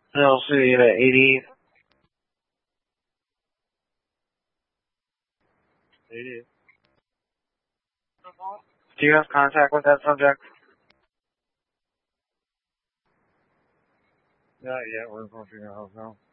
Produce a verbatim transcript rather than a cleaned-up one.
I'll see you at eighty. eighty. Do you have contact with that subject? Not yet. We're going to figure out how.